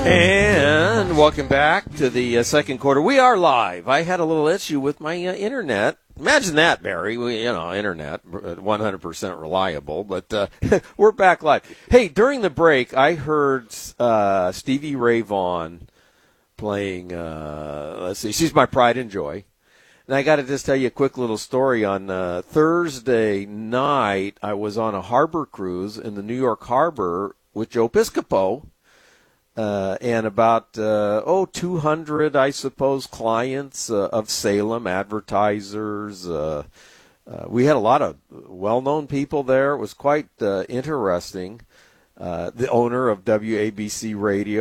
And welcome back to the second quarter. We are live. I had a little issue with my internet. Imagine that, Barry. Internet, 100% reliable. But we're back live. Hey, during the break, I heard Stevie Ray Vaughan playing, let's see, She's My Pride and Joy. And I got to just tell you a quick little story. On Thursday night, I was on a harbor cruise in the New York Harbor with Joe Piscopo. And about 200, I suppose, clients of Salem, advertisers. We had a lot of well-known people there. It was quite interesting. The owner of WABC Radio.